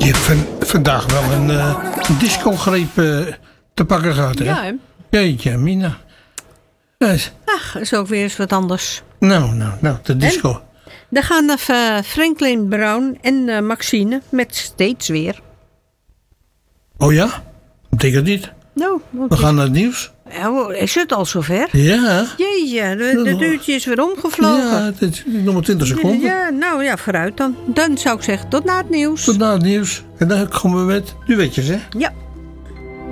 Je hebt vandaag wel een discogreep te pakken gehad, hè? Ja, hè? Jeetje, Mina. Ach, is ook weer eens wat anders. Nou, de disco. Dan gaan Franklin Brown en Maxine met Steeds weer. Oh ja? Dat betekent niet. Nou, We gaan naar het nieuws. is het al zover? Ja. Jeetje, de duurtje is weer omgevlogen. Ja, het is nog maar 20 seconden. Ja, nou ja, vooruit dan. Dan zou ik zeggen, tot na het nieuws. Tot na het nieuws. En dan komen we met duetjes, hè? Ja.